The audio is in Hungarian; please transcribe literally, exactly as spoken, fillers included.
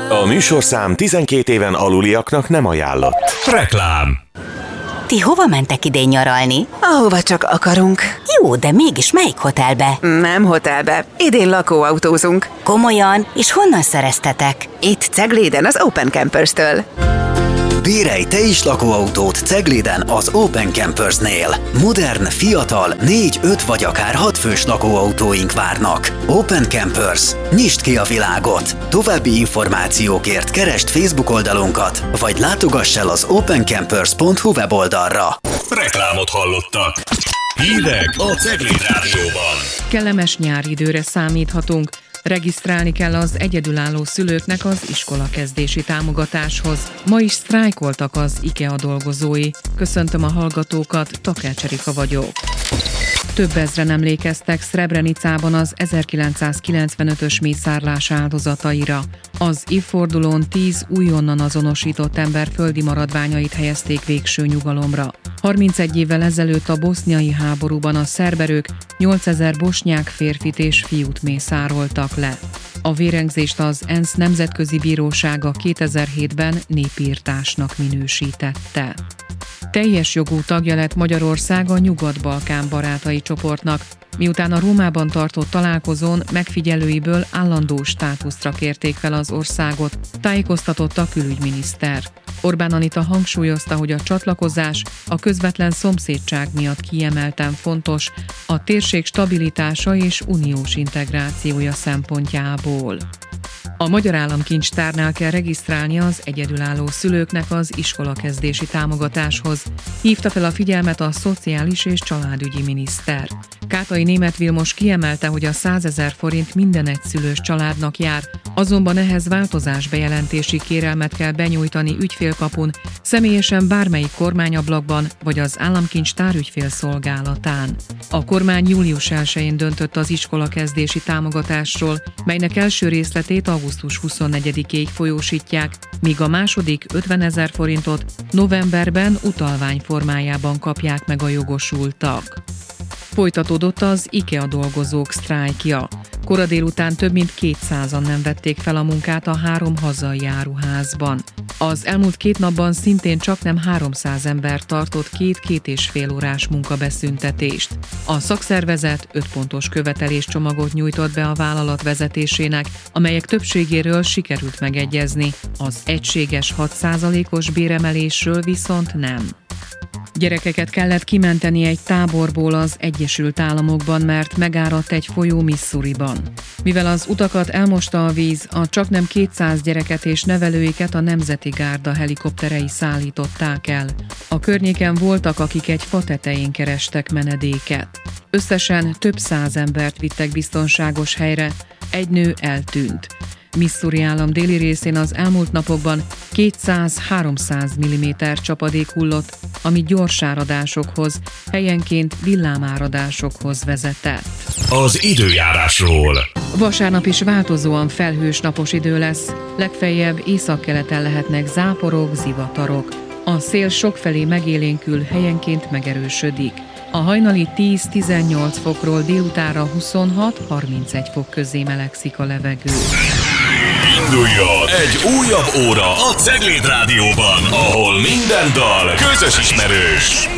A műsorszám tizenkét éven aluliaknak nem ajánlott. Reklám. Ti hova mentek idén nyaralni? Ahova csak akarunk. Jó, de mégis melyik hotelbe? Nem hotelbe. Idén lakóautózunk. Komolyan? És honnan szereztetek? Itt Cegléden az Open Campers-től. Bérelj te is lakóautót Cegléden az Open Campers-nél. Modern, fiatal, négy, öt vagy akár hat fős lakóautóink várnak. Open Campers. Nyisd ki a világot! További információkért keresd Facebook oldalunkat, vagy látogass el az opencampers pont hu weboldalra. Reklámot hallottak. Hírek a Cegléd Rádióban. Kellemes nyári időre számíthatunk. Regisztrálni kell az egyedülálló szülőknek az iskolakezdési támogatáshoz. Ma is sztrájkoltak az IKEA dolgozói. Köszöntöm a hallgatókat, Takács Erika vagyok. Több ezren emlékeztek Srebrenicában az ezerkilencszázkilencvenötös mészárlás áldozataira. Az évfordulón tíz újonnan azonosított ember földi maradványait helyezték végső nyugalomra. harmincegy évvel ezelőtt a boszniai háborúban a szerberök nyolcezer bosnyák férfit és fiút mészároltak le. A vérengzést az ENSZ Nemzetközi Bírósága kétezer-hétben népirtásnak minősítette. Teljes jogú tagja lett Magyarország a Nyugat-Balkán barátai csoportnak, miután a Rómában tartott találkozón megfigyelőiből állandó státuszra kérték fel az országot, tájékoztatott a külügyminiszter. Orbán Anita hangsúlyozta, hogy a csatlakozás a közvetlen szomszédság miatt kiemelten fontos, a térség stabilitása és uniós integrációja szempontjából. A Magyar Államkincstárnál kell regisztrálni az egyedülálló szülőknek az iskolakezdési támogatáshoz. Hívta fel a figyelmet a Szociális és Családügyi miniszter. Kátai Németh Vilmos kiemelte, hogy a százezer forint minden egyszülős családnak jár, azonban ehhez változásbejelentési kérelmet kell benyújtani ügyfélkapun, személyesen bármelyik kormányablakban vagy az Államkincstár ügyfélszolgálatán. A kormány július elsején döntött az iskolakezdési támogatásról, melynek első részletét augusztus huszonnegyedikéig folyósítják, míg a második ötvenezer forintot novemberben utalvány formájában kapják meg a jogosultak. Folytatódott az IKEA dolgozók sztrájkja. Kora délután több mint kétszázan nem vették fel a munkát a három hazai áruházban. Az elmúlt két napban szintén csaknem háromszáz ember tartott két-két és fél órás munkabeszüntetést. A szakszervezet öt pontos követeléscsomagot nyújtott be a vállalat vezetésének, amelyek többségéről sikerült megegyezni, az egységes hat százalékos béremelésről viszont nem. Gyerekeket kellett kimenteni egy táborból az Egyesült Államokban, mert megáradt egy folyó Missouriban. Mivel az utakat elmosta a víz, a csaknem kétszáz gyereket és nevelőiket a Nemzeti Gárda helikopterei szállították el. A környéken voltak, akik egy fa tetején kerestek menedéket. Összesen több száz embert vittek biztonságos helyre, egy nő eltűnt. Missouri állam déli részén az elmúlt napokban kétszáz-háromszáz milliméter csapadék hullott, ami gyors áradásokhoz, helyenként villámáradásokhoz vezetett. Az időjárásról. Vasárnap is változóan felhős napos idő lesz, legfeljebb északkeleten lehetnek záporok, zivatarok. A szél sokfelé megélénkül, helyenként megerősödik. A hajnali tíz-tizennyolc fokról délutánra huszonhat-harmincegy fok közé melegszik a levegő. Induljon egy újabb óra a Cegléd Rádióban, ahol minden dal közös ismerős.